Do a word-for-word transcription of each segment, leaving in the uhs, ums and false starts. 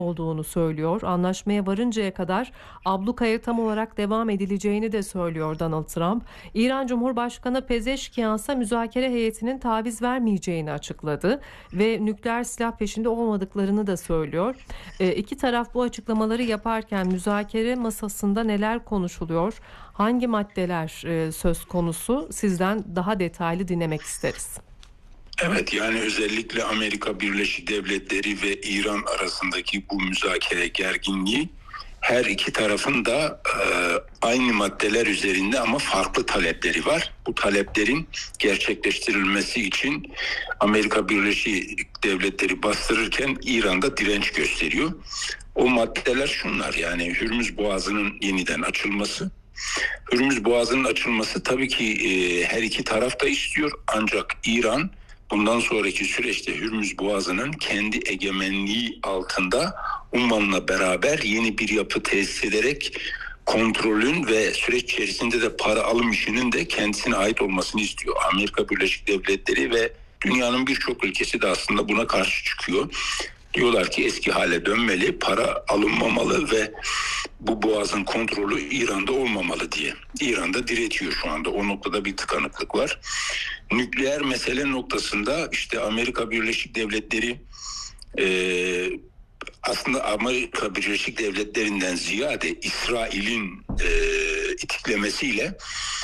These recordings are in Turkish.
olduğunu söylüyor. Anlaşmaya varıncaya kadar ablukaya tam olarak devam edileceğini de söylüyor Donald Trump. İran Cumhurbaşkanı Pezeşkiyan ise müzakere heyetinin taviz vermeyeceğini açıkladı ve nükleer silah peşinde olmadıklarını da söylüyor. E, iki taraf bu açıklamaları yaparken müzakere masasında neler konuşuluyor? Hangi maddeler e, söz konusu? Sizden daha detaylı dinlemek isteriz. Evet, yani özellikle Amerika Birleşik Devletleri ve İran arasındaki bu müzakere gerginliği her iki tarafın da e, aynı maddeler üzerinde ama farklı talepleri var. Bu taleplerin gerçekleştirilmesi için Amerika Birleşik Devletleri bastırırken İran'da direnç gösteriyor. O maddeler şunlar: yani Hürmüz Boğazı'nın yeniden açılması. Hürmüz Boğazı'nın açılması tabii ki e, her iki taraf da istiyor, ancak İran bundan sonraki süreçte Hürmüz Boğazı'nın kendi egemenliği altında Umman'la beraber yeni bir yapı tesis ederek kontrolün ve süreç içerisinde de para alım işinin de kendisine ait olmasını istiyor. Amerika Birleşik Devletleri ve dünyanın birçok ülkesi de aslında buna karşı çıkıyor. Diyorlar ki eski hale dönmeli, para alınmamalı ve bu boğazın kontrolü İran'da olmamalı diye. İran'da diretiyor şu anda. O noktada bir tıkanıklık var. Nükleer mesele noktasında işte Amerika Birleşik Devletleri e, aslında Amerika Birleşik Devletleri'nden ziyade İsrail'in e, itiklemesiyle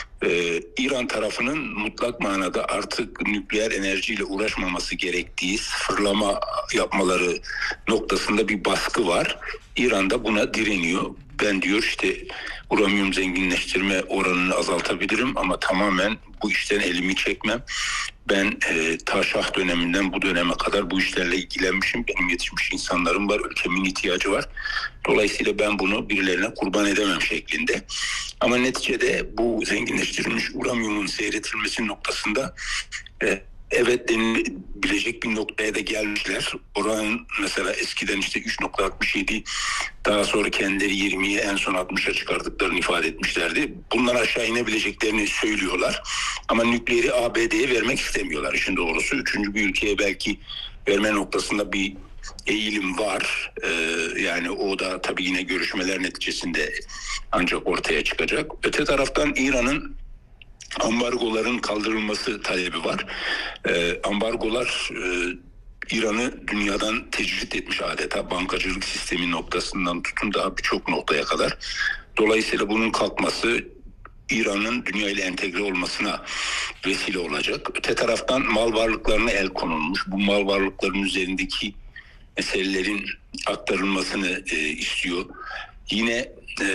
e, İran tarafının mutlak manada artık nükleer enerjiyle uğraşmaması gerektiği, sıfırlama yapmaları noktasında bir baskı var. İran da buna direniyor. Ben diyor işte uranyum zenginleştirme oranını azaltabilirim ama tamamen bu işten elimi çekmem. Ben e, ta Şah döneminden bu döneme kadar bu işlerle ilgilenmişim. Benim yetişmiş insanlarım var, ülkemin ihtiyacı var. Dolayısıyla ben bunu birilerine kurban edemem şeklinde. Ama neticede bu zenginleştirilmiş uranyumun seyretilmesi noktasında e, evet denilebilecek bir noktaya da gelmişler. Oranın mesela eskiden işte üç nokta altmış yedi, daha sonra kendileri yirmiye, en son altmışa çıkardıklarını ifade etmişlerdi. Bundan aşağı inebileceklerini söylüyorlar. Ama nükleeri A B D'ye vermek istemiyorlar işin doğrusu. Üçüncü bir ülkeye belki verme noktasında bir eğilim var. Ee, yani o da tabii yine görüşmeler neticesinde ancak ortaya çıkacak. Öte taraftan İran'ın ambargoların kaldırılması talebi var. Ee, ambargolar e, İran'ı dünyadan tecrit etmiş adeta, bankacılık sistemi noktasından tutun daha birçok noktaya kadar. Dolayısıyla bunun kalkması İran'ın dünya ile entegre olmasına vesile olacak. Öte taraftan mal varlıklarına el konulmuş. Bu mal varlıklarının üzerindeki meselelerin aktarılmasını e, istiyor. Yine e,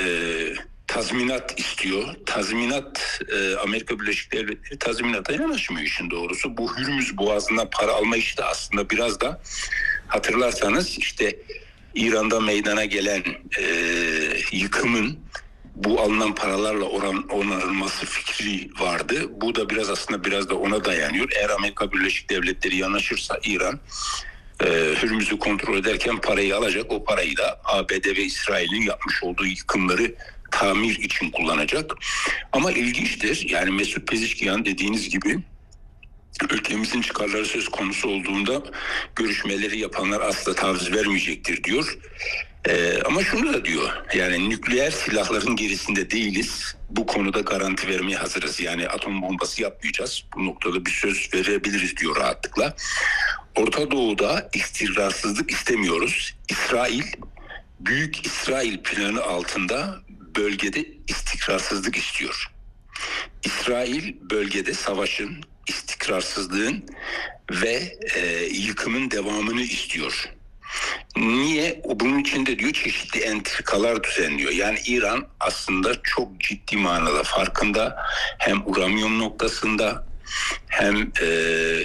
tazminat istiyor. Tazminat, e, Amerika Birleşik Devletleri tazminata yanaşmıyor işin doğrusu. Bu Hürmüz Boğazı'ndan para alma işi de aslında biraz da hatırlarsanız işte İran'da meydana gelen e, yıkımın bu alınan paralarla oran, onarılması fikri vardı. Bu da biraz aslında biraz da ona dayanıyor. Eğer Amerika Birleşik Devletleri yanaşırsa İran e, Hürmüz'ü kontrol ederken parayı alacak. O parayı da A B D ve İsrail'in yapmış olduğu yıkımları tamir için kullanacak. Ama ilginçtir. Yani Mesut Pezeshkian dediğiniz gibi ülkemizin çıkarları söz konusu olduğunda görüşmeleri yapanlar asla taviz vermeyecektir diyor. Ee, ama şunu da diyor, yani nükleer silahların gerisinde değiliz. Bu konuda garanti vermeye hazırız. Yani atom bombası yapmayacağız. Bu noktada bir söz verebiliriz diyor rahatlıkla. Orta Doğu'da istikrarsızlık istemiyoruz. İsrail, Büyük İsrail planı altında bölgede istikrarsızlık istiyor. İsrail bölgede savaşın, istikrarsızlığın ve e, yıkımın devamını istiyor. Niye? Bunun için de diyor çeşitli entrikalar düzenliyor. Yani İran aslında çok ciddi manada farkında, hem uranyum noktasında hem e,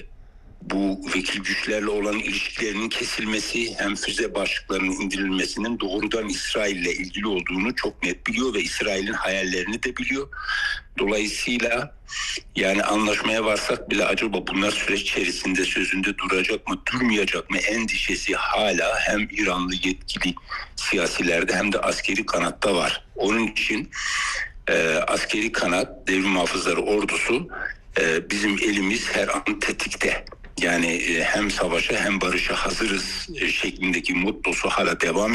bu vekil güçlerle olan ilişkilerinin kesilmesi, hem füze başlıklarının indirilmesinin doğrudan İsrail'le ilgili olduğunu çok net biliyor ve İsrail'in hayallerini de biliyor. Dolayısıyla yani anlaşmaya varsak bile acaba bunlar süreç içerisinde sözünde duracak mı, durmayacak mı endişesi hala hem İranlı yetkili siyasilerde hem de askeri kanatta var. Onun için e, askeri kanat, devrim muhafızları ordusu, e, bizim elimiz her an tetikte. Yani hem savaşa hem barışa hazırız şeklindeki mottosu hala devam ediyor.